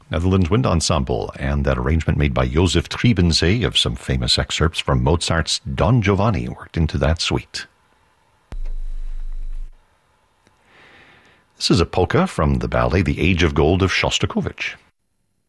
Netherlands Wind Ensemble, and that arrangement made by Josef Trebensee of some famous excerpts from Mozart's Don Giovanni worked into that suite. This is a polka from the ballet The Age of Gold of Shostakovich.